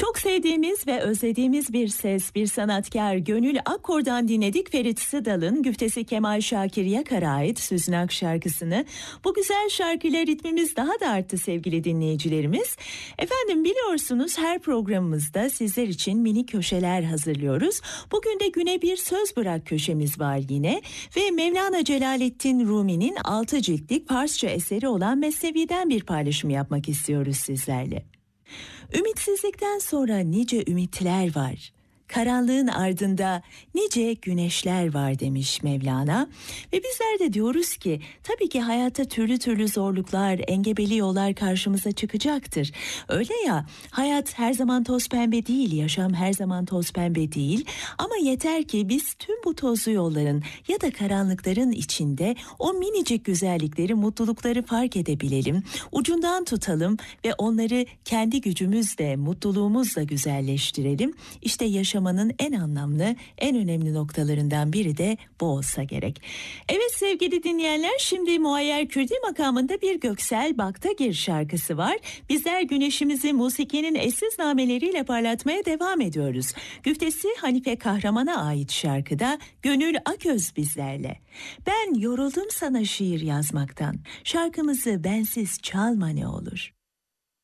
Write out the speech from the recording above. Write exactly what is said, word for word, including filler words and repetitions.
Çok sevdiğimiz ve özlediğimiz bir ses, bir sanatkar Gönül Akkor'dan dinledik. Ferit Sıdal'ın güftesi Kemal Şakir Yakar'a ait Süznak şarkısını. Bu güzel şarkıyla ritmimiz daha da arttı sevgili dinleyicilerimiz. Efendim biliyorsunuz her programımızda sizler için mini köşeler hazırlıyoruz. Bugün de güne bir söz bırak köşemiz var yine. Ve Mevlana Celaleddin Rumi'nin altı ciltlik Farsça eseri olan Mesnevi'den bir paylaşım yapmak istiyoruz sizlerle. Ümitsizlikten sonra nice ümitler var. Karanlığın ardında nice güneşler var demiş Mevlana. Ve bizler de diyoruz ki tabii ki hayatta türlü türlü zorluklar, engebeli yollar karşımıza çıkacaktır. Öyle ya, hayat her zaman toz pembe değil, yaşam her zaman toz pembe değil. Ama yeter ki biz tüm bu tozlu yolların ya da karanlıkların içinde o minicik güzellikleri, mutlulukları fark edebilelim. Ucundan tutalım ve onları kendi gücümüzle, mutluluğumuzla güzelleştirelim. İşte yaşam Yaşamanın en anlamlı, en önemli noktalarından biri de bu olsa gerek. Evet sevgili dinleyenler, şimdi Muayyer Kürdi makamında bir Göksel Baktagir şarkısı var. Bizler güneşimizi musikinin eşsiz nameleriyle parlatmaya devam ediyoruz. Güftesi Hanife Kahraman'a ait şarkıda Gönül Aköz bizlerle. Ben yoruldum sana şiir yazmaktan. Şarkımızı bensiz çalma ne olur.